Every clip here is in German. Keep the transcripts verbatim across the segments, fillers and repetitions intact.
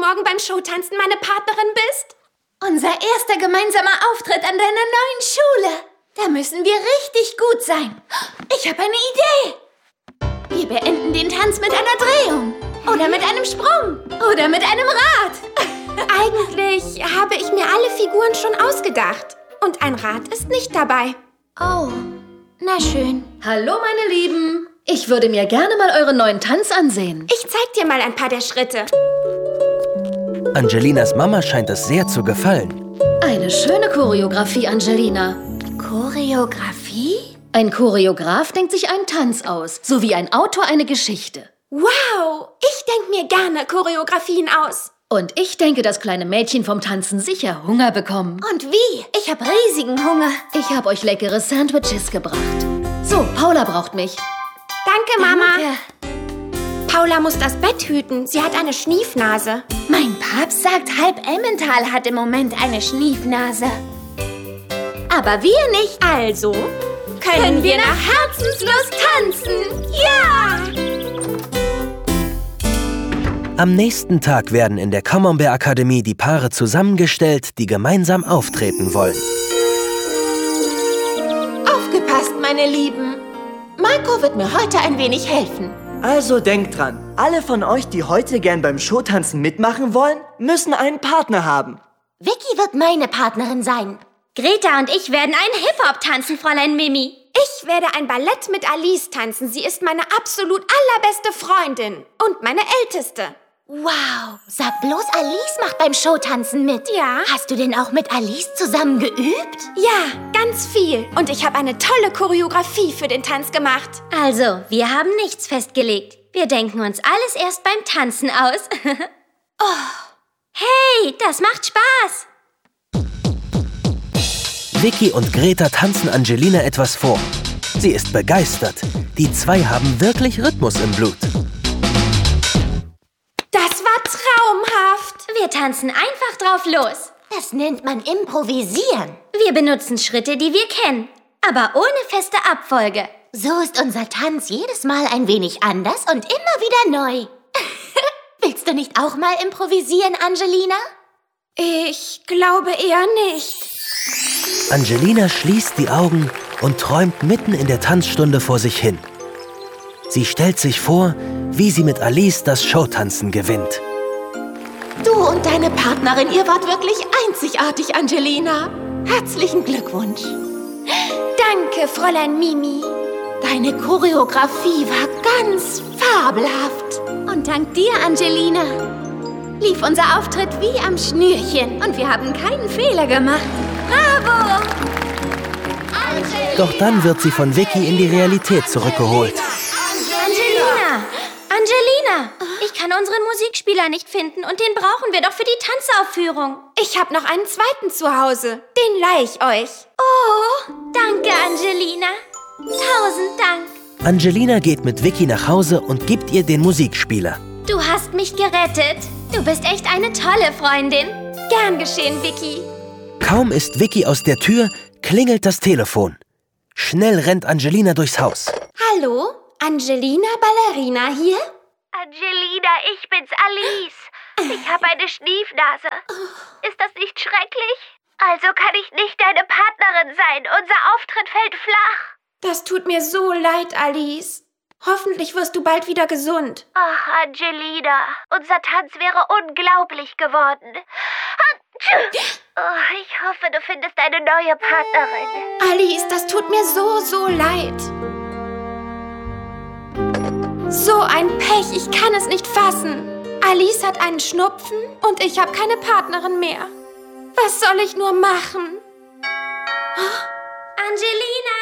morgen beim Showtanzen meine Partnerin bist? Unser erster gemeinsamer Auftritt an deiner neuen Schule. Da müssen wir richtig gut sein. Ich habe eine Idee. Wir beenden den Tanz mit einer Drehung. Oder mit einem Sprung. Oder mit einem Rad. Eigentlich habe ich mir alle Figuren schon ausgedacht. Und ein Rad ist nicht dabei. Oh, na schön. Hallo, meine Lieben. Ich würde mir gerne mal euren neuen Tanz ansehen. Ich zeig dir mal ein paar der Schritte. Angelinas Mama scheint es sehr zu gefallen. Eine schöne Choreografie, Angelina. Choreografie? Ein Choreograf denkt sich einen Tanz aus, so wie ein Autor eine Geschichte. Wow, ich denke mir gerne Choreografien aus. Und ich denke, dass kleine Mädchen vom Tanzen sicher Hunger bekommen. Und wie? Ich habe riesigen Hunger. Ich habe euch leckere Sandwiches gebracht. So, Paula braucht mich. Danke, Mama. Danke. Paula muss das Bett hüten. Sie hat eine Schniefnase. Mein Papst sagt, halb Emmental hat im Moment eine Schniefnase. Aber wir nicht. Also können, können wir nach Herzenslust tanzen. Ja! Am nächsten Tag werden in der Camembert-Akademie die Paare zusammengestellt, die gemeinsam auftreten wollen. Aufgepasst, meine Lieben. Marco wird mir heute ein wenig helfen. Also denkt dran, alle von euch, die heute gern beim Showtanzen mitmachen wollen, müssen einen Partner haben. Vicky wird meine Partnerin sein. Greta und ich werden einen Hip-Hop tanzen, Fräulein Mimi. Ich werde ein Ballett mit Alice tanzen. Sie ist meine absolut allerbeste Freundin und meine Älteste. Wow, sag bloß, Alice macht beim Showtanzen mit. Ja. Hast du denn auch mit Alice zusammen geübt? Ja, ganz viel. Und ich habe eine tolle Choreografie für den Tanz gemacht. Also, wir haben nichts festgelegt. Wir denken uns alles erst beim Tanzen aus. Oh. Hey, das macht Spaß. Vicky und Greta tanzen Angelina etwas vor. Sie ist begeistert. Die zwei haben wirklich Rhythmus im Blut. Das war traumhaft. Wir tanzen einfach drauf los. Das nennt man Improvisieren. Wir benutzen Schritte, die wir kennen, aber ohne feste Abfolge. So ist unser Tanz jedes Mal ein wenig anders und immer wieder neu. Willst du nicht auch mal improvisieren, Angelina? Ich glaube eher nicht. Angelina schließt die Augen und träumt mitten in der Tanzstunde vor sich hin. Sie stellt sich vor, wie sie mit Alice das Showtanzen gewinnt. Du und deine Partnerin, ihr wart wirklich einzigartig, Angelina. Herzlichen Glückwunsch. Danke, Fräulein Mimi. Deine Choreografie war ganz fabelhaft. Und dank dir, Angelina, lief unser Auftritt wie am Schnürchen. Und wir haben keinen Fehler gemacht. Bravo! Angelina. Doch dann wird sie von Vicky in die Realität zurückgeholt. Angelina! Angelina! Ich kann unseren Musikspieler nicht finden und den brauchen wir doch für die Tanzaufführung. Ich habe noch einen zweiten zu Hause. Den leih ich euch. Oh, danke, Angelina. Tausend Dank. Angelina geht mit Vicky nach Hause und gibt ihr den Musikspieler. Du hast mich gerettet. Du bist echt eine tolle Freundin. Gern geschehen, Vicky. Kaum ist Vicky aus der Tür, klingelt das Telefon. Schnell rennt Angelina durchs Haus. Hallo? Angelina Ballerina hier? Angelina, ich bin's, Alice. Ich habe eine Schniefnase. Ist das nicht schrecklich? Also kann ich nicht deine Partnerin sein. Unser Auftritt fällt flach. Das tut mir so leid, Alice. Hoffentlich wirst du bald wieder gesund. Ach, Angelina, unser Tanz wäre unglaublich geworden. Oh, ich hoffe, du findest eine neue Partnerin. Alice, das tut mir so, so leid. So ein Pech, ich kann es nicht fassen. Alice hat einen Schnupfen und ich habe keine Partnerin mehr. Was soll ich nur machen? Angelina!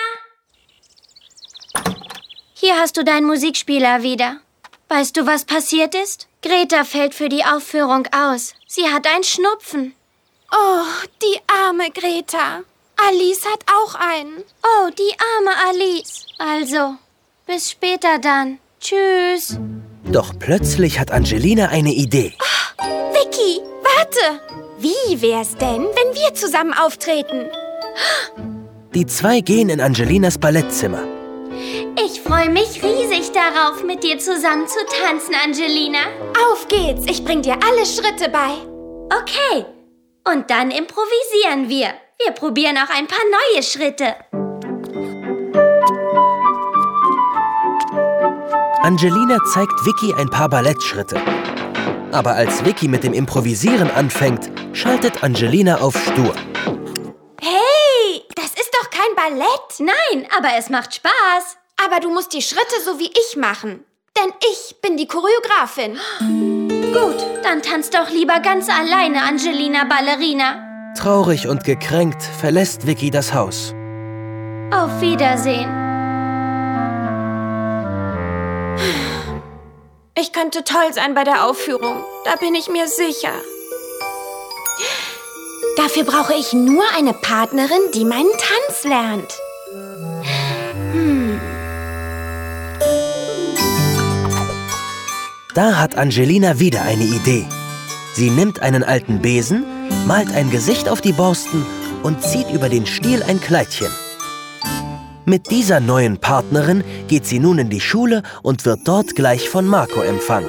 Hier hast du deinen Musikspieler wieder. Weißt du, was passiert ist? Greta fällt für die Aufführung aus. Sie hat einen Schnupfen. Oh, die arme Greta. Alice hat auch einen. Oh, die arme Alice. Also, bis später dann. Tschüss. Doch plötzlich hat Angelina eine Idee. Oh, Vicky, warte. Wie wär's denn, wenn wir zusammen auftreten? Die zwei gehen in Angelinas Ballettzimmer. Ich freue mich riesig darauf, mit dir zusammen zu tanzen, Angelina. Auf geht's, ich bring dir alle Schritte bei. Okay, und dann improvisieren wir. Wir probieren auch ein paar neue Schritte. Angelina zeigt Vicky ein paar Ballettschritte. Aber als Vicky mit dem Improvisieren anfängt, schaltet Angelina auf stur. Hey, das ist doch kein Ballett. Nein, aber es macht Spaß. Aber du musst die Schritte so wie ich machen. Denn ich bin die Choreografin. Gut, dann tanz doch lieber ganz alleine, Angelina Ballerina. Traurig und gekränkt verlässt Vicky das Haus. Auf Wiedersehen. Ich könnte toll sein bei der Aufführung. Da bin ich mir sicher. Dafür brauche ich nur eine Partnerin, die meinen Tanz lernt. Hm. Da hat Angelina wieder eine Idee. Sie nimmt einen alten Besen, malt ein Gesicht auf die Borsten und zieht über den Stiel ein Kleidchen. Mit dieser neuen Partnerin geht sie nun in die Schule und wird dort gleich von Marco empfangen.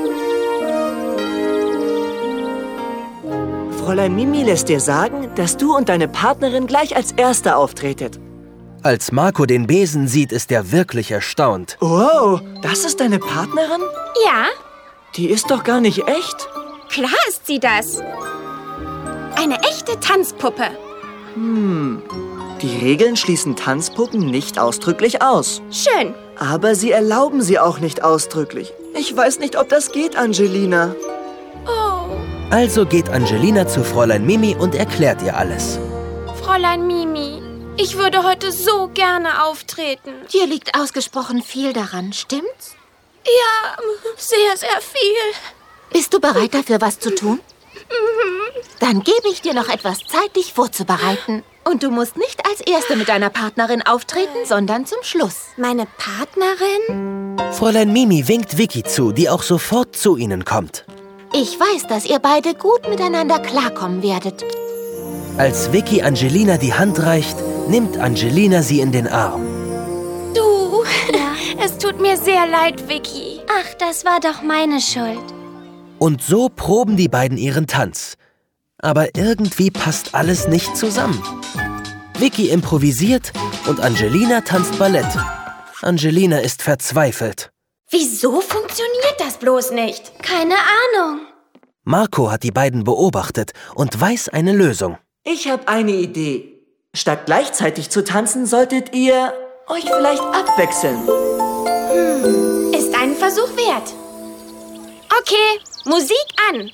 Fräulein Mimi lässt dir sagen, dass du und deine Partnerin gleich als Erste auftretet. Als Marco den Besen sieht, ist er wirklich erstaunt. Wow, das ist deine Partnerin? Ja, Die ist doch gar nicht echt. klar ist sie das. Eine echte Tanzpuppe. Hm, die Regeln schließen Tanzpuppen nicht ausdrücklich aus. Schön. Aber sie erlauben sie auch nicht ausdrücklich. Ich weiß nicht, ob das geht, Angelina. Oh, Also geht Angelina zu Fräulein Mimi und erklärt ihr alles. Fräulein Mimi, ich würde heute so gerne auftreten. Dir liegt ausgesprochen viel daran, stimmt's? Ja, sehr, sehr viel. Bist du bereit dafür, was zu tun? Dann gebe ich dir noch etwas Zeit, dich vorzubereiten. Und du musst nicht als Erste mit deiner Partnerin auftreten, sondern zum Schluss. Meine Partnerin? Fräulein Mimi winkt Vicky zu, die auch sofort zu ihnen kommt. Ich weiß, dass ihr beide gut miteinander klarkommen werdet. Als Vicky Angelina die Hand reicht, nimmt Angelina sie in den Arm. Du, es tut mir sehr leid, Vicky. Ach, das war doch meine Schuld. Und so proben die beiden ihren Tanz. Aber irgendwie passt alles nicht zusammen. Vicky improvisiert und Angelina tanzt Ballett. Angelina ist verzweifelt. Wieso funktioniert das bloß nicht? Keine Ahnung. Marco hat die beiden beobachtet und weiß eine Lösung. Ich habe eine Idee. Statt gleichzeitig zu tanzen, solltet ihr euch vielleicht abwechseln. Ist ein Versuch wert. Okay, Musik an.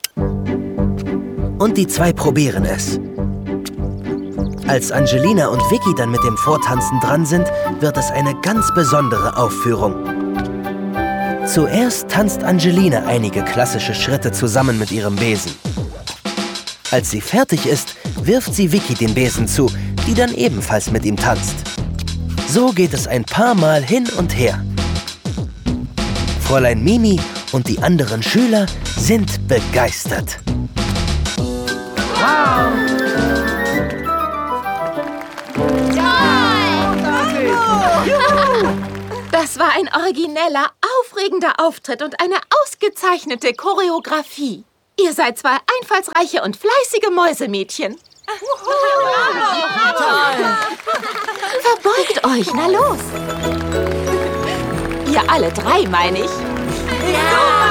Und die zwei probieren es. Als Angelina und Vicky dann mit dem Vortanzen dran sind, wird es eine ganz besondere Aufführung. Zuerst tanzt Angelina einige klassische Schritte zusammen mit ihrem Besen. Als sie fertig ist, wirft sie Vicky den Besen zu, die dann ebenfalls mit ihm tanzt. So geht es ein paar Mal hin und her. Fräulein Mimi und die anderen Schüler sind begeistert. Das war ein origineller, aufregender Auftritt und eine ausgezeichnete Choreografie. Ihr seid zwei einfallsreiche und fleißige Mäusemädchen. Verbeugt euch, na los. Ihr alle drei, meine ich. Ja.